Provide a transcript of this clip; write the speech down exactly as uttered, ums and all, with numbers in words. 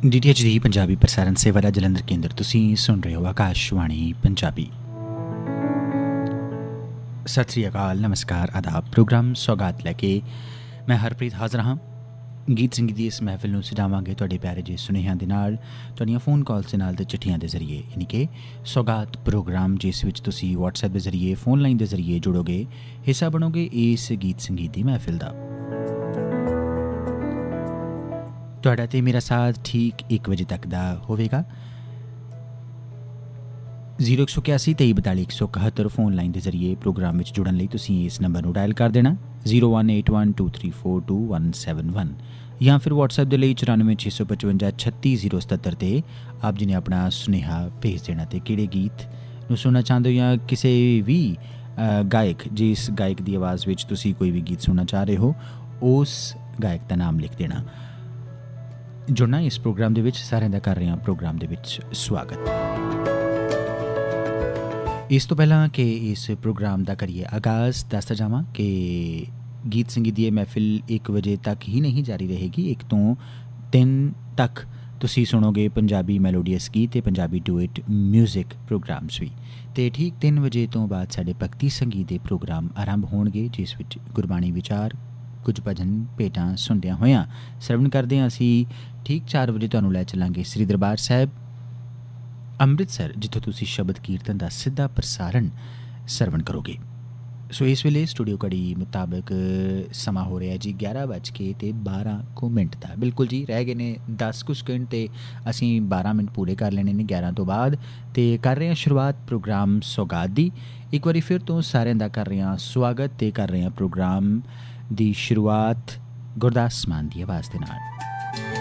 D T H ਦੀ ਪੰਜਾਬੀ ਪ੍ਰਸਾਰਣ ਸੇਵਾ ਦਾ ਜਲੰਧਰ ਕੇਂਦਰ ਤੁਸੀਂ ਸੁਣ ਰਹੇ ਹੋ ਆਕਾਸ਼ਵਾਣੀ ਪੰਜਾਬੀ। ਸਤਿ ਸ਼੍ਰੀ ਅਕਾਲ, ਨਮਸਕਾਰ, ਆਦਾਬ। ਪ੍ਰੋਗਰਾਮ ਸੌਗਾਤ ਲੈ ਕੇ ਮੈਂ ਹਰਪ੍ਰੀਤ ਹਾਜ਼ਰ ਹਾਂ। ਗੀਤ ਸੰਗੀਤ ਦੀ ਇਸ ਮਹਿਫਿਲ ਨੂੰ ਸਜਾਵਾਂਗੇ ਤੁਹਾਡੇ ਪਿਆਰੇ ਜਿਹੇ ਸੁਨੇਹਿਆਂ ਦੇ ਨਾਲ, ਤੁਹਾਡੀਆਂ ਫੋਨ ਕਾਲਸ ਦੇ ਨਾਲ ਅਤੇ ਚਿੱਠੀਆਂ ਦੇ ਜ਼ਰੀਏ, ਯਾਨੀ ਕਿ ਸੌਗਾਤ ਪ੍ਰੋਗਰਾਮ ਜਿਸ ਵਿੱਚ ਤੁਸੀਂ ਵਟਸਐਪ ਦੇ ਜ਼ਰੀਏ, ਫੋਨ ਲਾਈਨ ਦੇ ਜ਼ਰੀਏ ਜੁੜੋਗੇ, ਹਿੱਸਾ ਬਣੋਗੇ ਇਸ ਗੀਤ ਸੰਗੀਤ ਦੀ ਮਹਿਫਿਲ ਦਾ। ਤੁਹਾਡਾ ਅਤੇ ਮੇਰਾ ਸਾਥ ਠੀਕ ਇੱਕ ਵਜੇ ਤੱਕ ਦਾ ਹੋਵੇਗਾ। ਜ਼ੀਰੋ ਇੱਕ ਸੌ ਇਕਿਆਸੀ ਤੇਈ ਬਤਾਲੀ ਇੱਕ ਸੌ ਇਕਹੱਤਰ ਫੋਨ ਲਾਈਨ ਦੇ ਜ਼ਰੀਏ ਪ੍ਰੋਗਰਾਮ ਵਿੱਚ ਜੁੜਨ ਲਈ ਤੁਸੀਂ ਇਸ ਨੰਬਰ ਨੂੰ ਡਾਇਲ ਕਰ ਦੇਣਾ, zero one eight one two three four two one seven one, ਜਾਂ ਫਿਰ ਵਟਸਐਪ ਦੇ ਲਈ ਚੁਰਾਨਵੇਂ ਛੇ ਸੌ ਪਚਵੰਜਾ ਛੱਤੀ ਜ਼ੀਰੋ ਸਤੱਤਰ 'ਤੇ ਆਪ ਜੀ ਨੇ ਆਪਣਾ ਸੁਨੇਹਾ ਭੇਜ ਦੇਣਾ। ਅਤੇ ਕਿਹੜੇ ਗੀਤ ਨੂੰ ਸੁਣਨਾ ਚਾਹੁੰਦੇ ਹੋ ਜਾਂ ਕਿਸੇ ਵੀ ਗਾਇਕ, ਜਿਸ ਗਾਇਕ ਦੀ ਆਵਾਜ਼ ਵਿੱਚ ਤੁਸੀਂ ਕੋਈ ਵੀ ਗੀਤ ਸੁਣਨਾ ਚਾਹ ਰਹੇ ਹੋ, ਉਸ ਗਾਇਕ ਦਾ ਨਾਮ ਲਿਖ ਦੇਣਾ। ਜੁੜਨਾ ਇਸ ਪ੍ਰੋਗਰਾਮ ਦੇ ਵਿੱਚ ਸਾਰਿਆਂ ਦਾ ਕਰ ਰਹੇ ਹਾਂ ਪ੍ਰੋਗਰਾਮ ਦੇ ਵਿੱਚ ਸਵਾਗਤ। ਇਸ ਤੋਂ ਪਹਿਲਾਂ ਕਿ ਇਸ ਪ੍ਰੋਗਰਾਮ ਦਾ ਕਰੀਏ ਆਗਾਜ਼, ਦੱਸਦਾ ਜਾਵਾਂ ਕਿ ਗੀਤ ਸੰਗੀਤ ਦੀ ਇਹ ਮਹਿਫਿਲ ਇੱਕ ਵਜੇ ਤੱਕ ਹੀ ਨਹੀਂ ਜਾਰੀ ਰਹੇਗੀ। ਇੱਕ ਤੋਂ ਤਿੰਨ ਤੱਕ ਤੁਸੀਂ ਸੁਣੋਗੇ ਪੰਜਾਬੀ ਮੈਲੋਡੀਅਸ ਗੀਤ ਅਤੇ ਪੰਜਾਬੀ ਡੂਇਟ ਮਿਊਜ਼ਿਕ ਪ੍ਰੋਗਰਾਮਸ ਵੀ। ਅਤੇ ਠੀਕ ਤਿੰਨ ਵਜੇ ਤੋਂ ਬਾਅਦ ਸਾਡੇ ਭਗਤੀ ਸੰਗੀਤ ਦੇ ਪ੍ਰੋਗਰਾਮ ਆਰੰਭ ਹੋਣਗੇ, ਜਿਸ ਵਿੱਚ ਗੁਰਬਾਣੀ ਵਿਚਾਰ, ਕੁਝ ਭਜਨ ਭੇਟਾਂ ਸੁਣਦਿਆਂ ਹੋਇਆਂ ਸਰਵਣ ਕਰਦੇ ਹਾਂ। ਅਸੀਂ ਠੀਕ ਚਾਰ ਵਜੇ ਤੁਹਾਨੂੰ ਲੈ ਚੱਲਾਂਗੇ ਸ੍ਰੀ ਦਰਬਾਰ ਸਾਹਿਬ ਅੰਮ੍ਰਿਤਸਰ, ਜਿੱਥੋਂ ਤੁਸੀਂ ਸ਼ਬਦ ਕੀਰਤਨ ਦਾ ਸਿੱਧਾ ਪ੍ਰਸਾਰਣ ਸਰਵਣ ਕਰੋਗੇ। ਸੋ ਇਸ ਵੇਲੇ ਸਟੂਡੀਓ ਘੜੀ ਮੁਤਾਬਕ ਸਮਾਂ ਹੋ ਰਿਹਾ ਜੀ ਗਿਆਰਾਂ ਵੱਜ ਕੇ ਅਤੇ ਬਾਰਾਂ ਕੁ ਮਿੰਟ ਦਾ। ਬਿਲਕੁਲ ਜੀ, ਰਹਿ ਗਏ ਨੇ ਦਸ ਕੁ ਸਕਿੰਟ ਅਤੇ ਅਸੀਂ ਬਾਰਾਂ ਮਿੰਟ ਪੂਰੇ ਕਰ ਲੈਣੇ ਨੇ ਗਿਆਰਾਂ ਤੋਂ ਬਾਅਦ। ਅਤੇ ਕਰ ਰਹੇ ਹਾਂ ਸ਼ੁਰੂਆਤ ਪ੍ਰੋਗਰਾਮ ਸੌਗਾਤ ਦੀ। ਇੱਕ ਵਾਰੀ ਫਿਰ ਤੋਂ ਸਾਰਿਆਂ ਦਾ ਕਰ ਰਹੇ ਹਾਂ ਸਵਾਗਤ ਅਤੇ ਕਰ ਰਹੇ ਹਾਂ ਪ੍ਰੋਗਰਾਮ ਦੀ ਸ਼ੁਰੂਆਤ ਗੁਰਦਾਸ ਮਾਨ ਦੀ ਆਵਾਜ਼ ਦੇ ਨਾਲ।